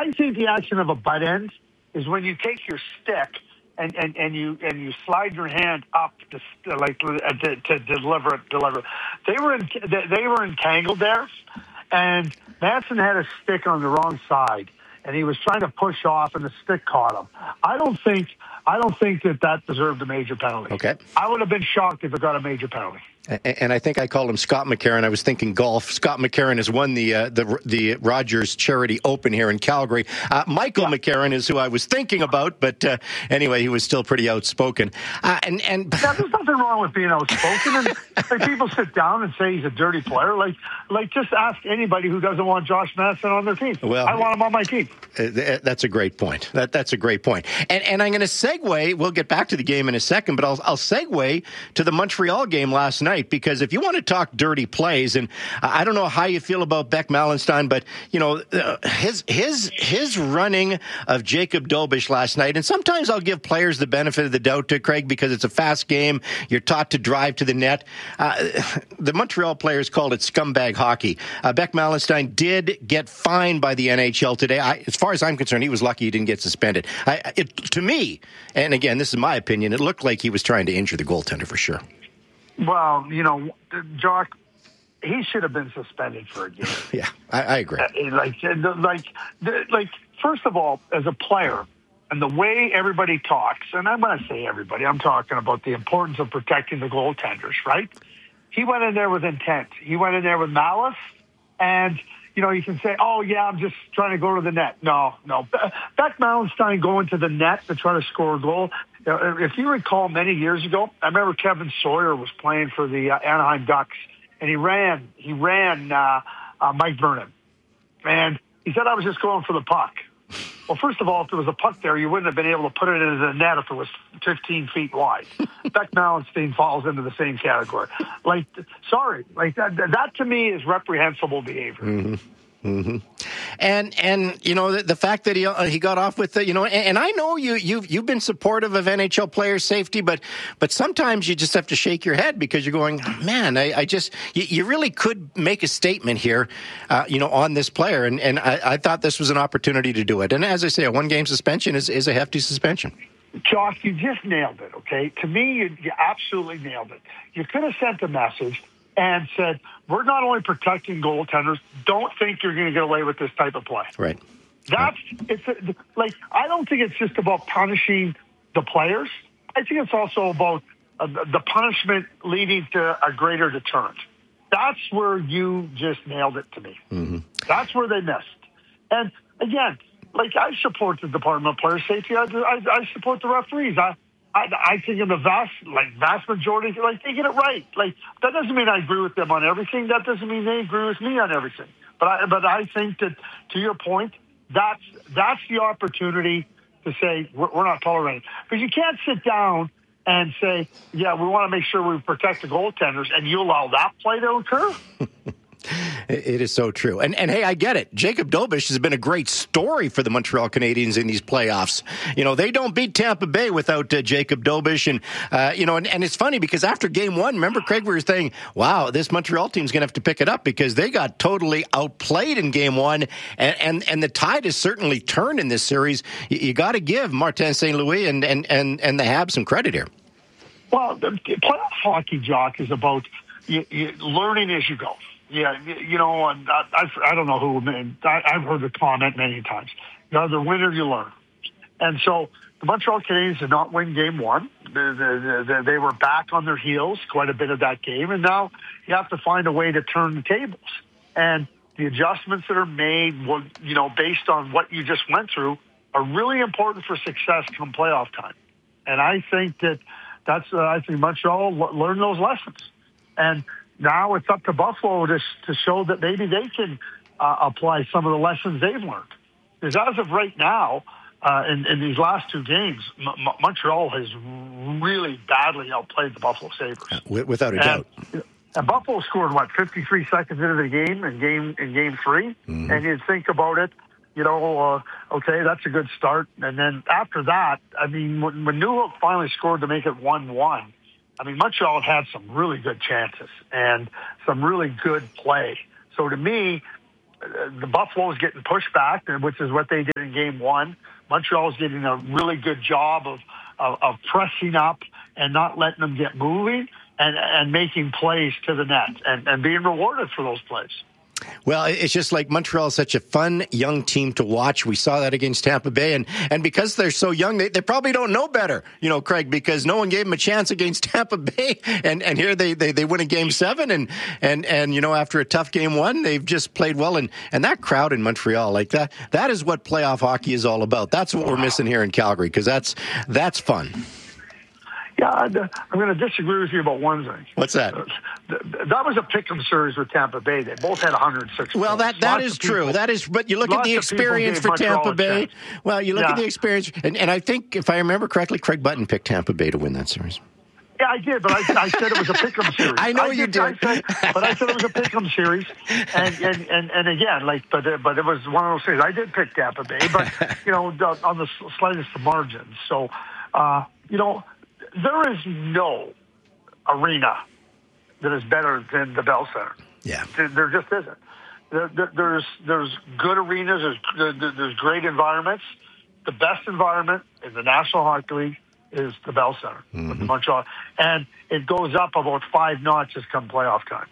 I think the action of a butt end is when you take your stick and you slide your hand up to deliver. They were entangled there, and Manson had a stick on the wrong side, and he was trying to push off, and the stick caught him. I don't think that deserved a major penalty. Okay. I would have been shocked if it got a major penalty. And I think I called him Scott McCarron. I was thinking golf. Scott McCarron has won the Rogers Charity Open here in Calgary. Michael McCarron is who I was thinking about, but anyway, he was still pretty outspoken. And there's nothing wrong with being outspoken. And like, people sit down and say he's a dirty player. Like just ask anybody who doesn't want Josh Manson on their team. Well, I want him on my team. That's a great point. That's a great point. And I'm going to segue. We'll get back to the game in a second, but I'll segue to the Montreal game last night, because if you want to talk dirty plays, and I don't know how you feel about Beck Malenstein, but his running of Jacob Dobish last night, and sometimes I'll give players the benefit of the doubt to Craig because it's a fast game. You're taught to drive to the net. The Montreal players called it scumbag hockey. Beck Malenstein did get fined by the NHL today. As far as I'm concerned, he was lucky he didn't get suspended. To me, and again, this is my opinion, it looked like he was trying to injure the goaltender for sure. Well, Jock, he should have been suspended for a game. Yeah, I agree. First of all, as a player, and the way everybody talks, and I'm going to say everybody, I'm talking about the importance of protecting the goaltenders, right? He went in there with intent. He went in there with malice, and you can say, oh, yeah, I'm just trying to go to the net. No. Beck Malenstein going to the net to try to score a goal. If you recall many years ago, I remember Kevin Sawyer was playing for the Anaheim Ducks, and he ran Mike Vernon. And he said, I was just going for the puck. Well, first of all, if there was a puck there, you wouldn't have been able to put it into the net if it was 15 feet wide. Beck Malenstein falls into the same category. That to me is reprehensible behavior. Mm-hmm. Mm-hmm. And the fact that he got off with and I know you've been supportive of NHL players' safety, but sometimes you just have to shake your head because you're going, man, you really could make a statement here, on this player, and I thought this was an opportunity to do it. And as I say, a 1-game suspension is a hefty suspension. Josh, you just nailed it. Okay, to me, you absolutely nailed it. You could have sent a message and said, we're not only protecting goaltenders, don't think you're going to get away with this type of play. Right. I don't think it's just about punishing the players. I think it's also about the punishment leading to a greater deterrent. That's where you just nailed it to me. Mm-hmm. That's where they missed. And again, I support the Department of Player Safety. I support the referees. I think in the vast majority, they get it right. That doesn't mean I agree with them on everything. That doesn't mean they agree with me on everything. But I think that, to your point, that's the opportunity to say we're not tolerating. Because you can't sit down and say, yeah, we want to make sure we protect the goaltenders, and you allow that play to occur. It is so true. And hey, I get it. Jacob Dobish has been a great story for the Montreal Canadiens in these playoffs. They don't beat Tampa Bay without Jacob Dobish. And, and it's funny because after game 1, remember, Craig, we were saying, wow, this Montreal team's going to have to pick it up because they got totally outplayed in game 1. And the tide has certainly turned in this series. You got to give Martin St. Louis and the Habs some credit here. Well, the playoff hockey, Jock, is about learning as you go. Yeah, and I don't know who, I've heard the comment many times. You either win or you learn. And so the Montreal Canadiens did not win game 1. They were back on their heels quite a bit of that game, and now you have to find a way to turn the tables. And the adjustments that are made, based on what you just went through, are really important for success come playoff time. And I think I think Montreal learned those lessons. And now it's up to Buffalo to show that maybe they can apply some of the lessons they've learned. Because as of right now, in these last 2 games, Montreal has really badly outplayed the Buffalo Sabres. Without a doubt. And Buffalo scored, 53 seconds into the game in game 3? Mm-hmm. And you'd think about it, okay, that's a good start. And then after that, when Newhook finally scored to make it 1-1, Montreal had some really good chances and some really good play. So to me, the Buffalo's getting pushed back, which is what they did in Game 1. Montreal's getting a really good job of pressing up and not letting them get moving and making plays to the net and being rewarded for those plays. Well, it's just like Montreal is such a fun young team to watch. We saw that against Tampa Bay, and because they're so young, they probably don't know better, Craig, because no one gave them a chance against Tampa Bay, and here they win a Game 7, and after a tough Game 1, they've just played well, and that crowd in Montreal, like that is what playoff hockey is all about. That's what we're missing here in Calgary, because that's fun. Yeah, I'm going to disagree with you about one thing. What's that? That was a pick'em series with Tampa Bay. They both had 106 Well, points. that is true. That is, but you look at the experience for Tampa Bay. Well, you look at the experience, and I think, if I remember correctly, Craig Button picked Tampa Bay to win that series. Yeah, I did, but I said it was a pick'em series. I know you did. But I said it was a pick'em series, and again, but it was one of those things. I did pick Tampa Bay, but on the slightest of margins. So, there is no arena that is better than the Bell Center. Yeah, there just isn't. There's good arenas. There's great environments. The best environment in the National Hockey League is the Bell Center, with Montreal, and it goes up about 5 notches come playoff time.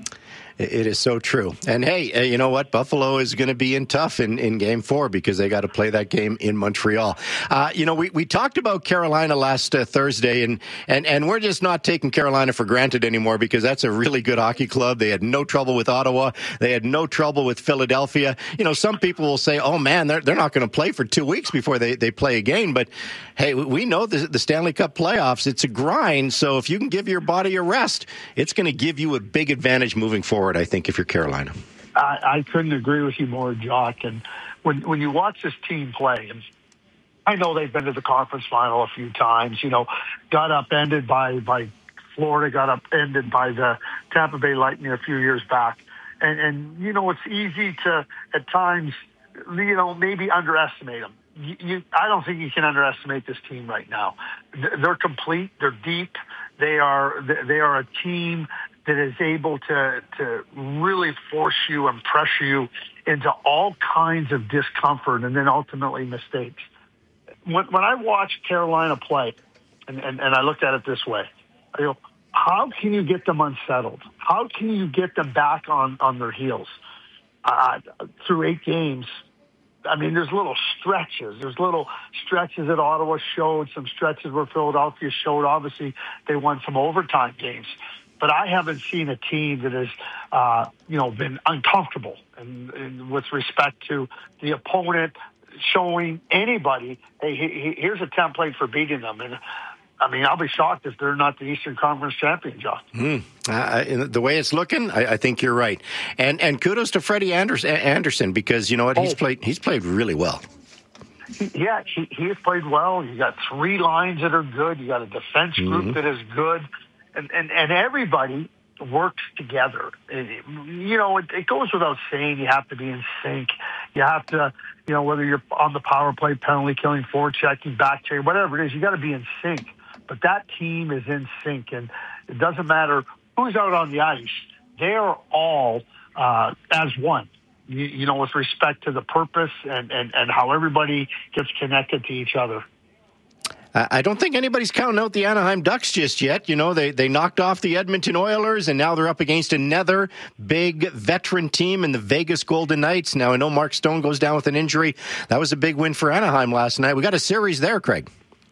It is so true. And hey, you know what? Buffalo is going to be in tough in Game 4 because they got to play that game in Montreal. We talked about Carolina last Thursday, and we're just not taking Carolina for granted anymore because that's a really good hockey club. They had no trouble with Ottawa. They had no trouble with Philadelphia. Some people will say, oh, man, they're not going to play for 2 weeks before they play again. But, hey, we know the Stanley Cup playoffs, it's a grind. So if you can give your body a rest, it's going to give you a big advantage moving forward, I think, if you're Carolina. I couldn't agree with you more, Jock. And when you watch this team play, and I know they've been to the conference final a few times, got upended by Florida, got upended by the Tampa Bay Lightning a few years back. And it's easy to, at times, maybe underestimate them. I don't think you can underestimate this team right now. They're complete. They're deep. They are a team that is able to really force you and pressure you into all kinds of discomfort and then ultimately mistakes. When I watch Carolina play, and I looked at it this way, I go, how can you get them unsettled? How can you get them back on their heels? Through 8 games, I mean, there's little stretches. There's little stretches that Ottawa showed, some stretches where Philadelphia showed. Obviously, they won some overtime games. But I haven't seen a team that has, been uncomfortable and with respect to the opponent showing anybody, hey, here's a template for beating them. And I mean, I'll be shocked if they're not the Eastern Conference champion, John. The way it's looking, I think you're right. And kudos to Freddie Anderson because you know what, he's played really well. He has played well. You got 3 lines that are good. You got a defense group that is good. And everybody works together. It goes without saying you have to be in sync. You have to, whether you're on the power play, penalty killing, forechecking, back checking, whatever it is, you got to be in sync. But that team is in sync, and it doesn't matter who's out on the ice. They are all as one. With respect to the purpose and how everybody gets connected to each other. I don't think anybody's counting out the Anaheim Ducks just yet. They knocked off the Edmonton Oilers, and now they're up against another big veteran team in the Vegas Golden Knights. Now, I know Mark Stone goes down with an injury. That was a big win for Anaheim last night. We got a series there, Craig.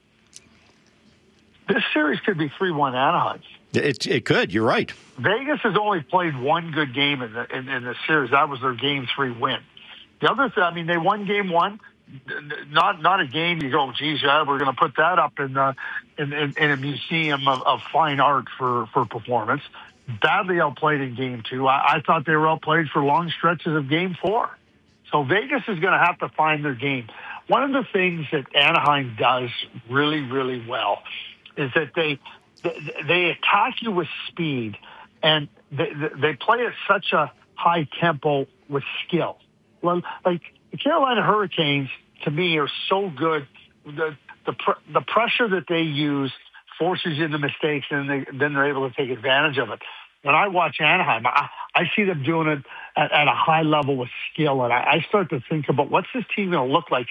This series could be 3-1 Anaheim. It could. You're right. Vegas has only played one good game in the series. That was their Game 3 win. The other thing, they won Game 1. Not a game you go, geez, yeah, we're going to put that up in a museum of fine art for performance. Badly outplayed in Game 2. I thought they were outplayed for long stretches of Game 4. So Vegas is going to have to find their game. One of the things that Anaheim does really, really well is that they attack you with speed, and they play at such a high tempo with skill. Well, like the Carolina Hurricanes, to me, are so good. The pressure that they use forces you into mistakes, and then they're able to take advantage of it. When I watch Anaheim, I see them doing it at a high level with skill. And I start to think about what's this team going to look like